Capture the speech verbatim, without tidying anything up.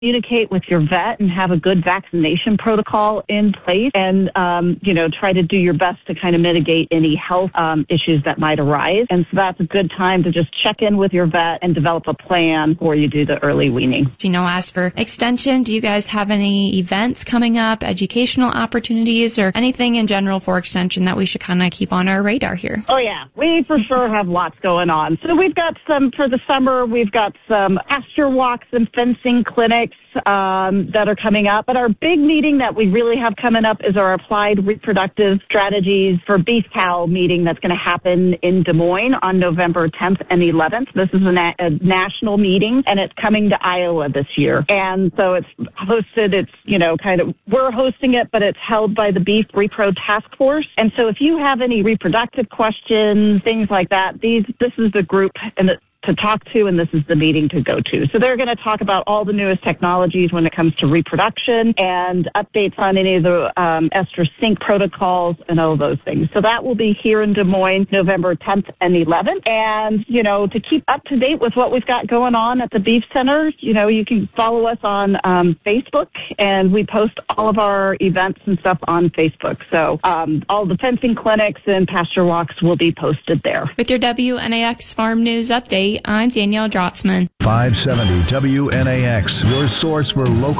communicate with your vet and have a good vaccination protocol in place, and um, you know, try to do your best to kind of mitigate any health um, issues that might arise. And so that's a good time to just check in with your vet and develop a plan before you do the early weaning. You know, as for extension, do you guys have any events coming up, educational opportunities, or anything in general for extension that we should kind of keep on our radar here? Oh yeah, we for sure have lots going on. So we've got some for the summer. We've got some pasture walks and fencing clinics um, that are coming up. But our big meeting that we really have coming up is our Applied Reproductive Strategies for Beef Cow meeting that's going to happen in Des Moines on November tenth and eleventh. This is a, na- a national meeting, and it's coming to Iowa this year. And so it's hosted, it's, you know, kind of, we're hosting it, but it's held by the Beef Repro Task Force. And so if you have any reproductive questions, things like that, these this is the group and the to talk to, and this is the meeting to go to. So they're going to talk about all the newest technologies when it comes to reproduction and updates on any of the um, estrus sync protocols and all those things. So that will be here in Des Moines, November tenth and eleventh. And, you know, to keep up to date with what we've got going on at the Beef Center, you know, you can follow us on um, Facebook, and we post all of our events and stuff on Facebook. So um, all the fencing clinics and pasture walks will be posted there. With your W N A X Farm News Update, I'm Danielle Drotzman. five seventy W N A X, your source for local